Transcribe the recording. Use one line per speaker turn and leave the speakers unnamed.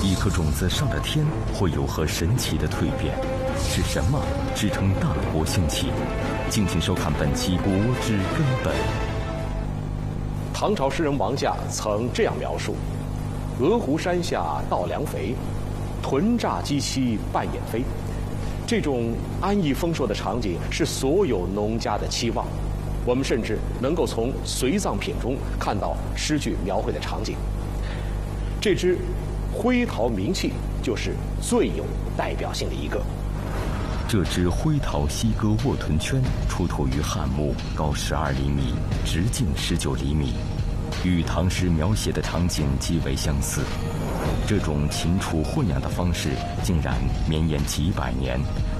一颗种子上了天，会有何神奇的蜕变？是什么支撑大国兴起？敬请收看本期《国之根本》。
唐朝诗人王驾曾这样描述：鹅湖山下稻粱肥，豚乍鸡栖半掩飞。这种安逸丰硕的场景是所有农家的期望。我们甚至能够从随葬品中看到诗句描绘的场景。这支灰陶名器就是最有代表性的一个。
这只灰陶西哥卧豚圈出土于汉墓，高12厘米，直径19厘米，与唐诗描写的场景极为相似。这种禽畜混养的方式竟然绵延几百年，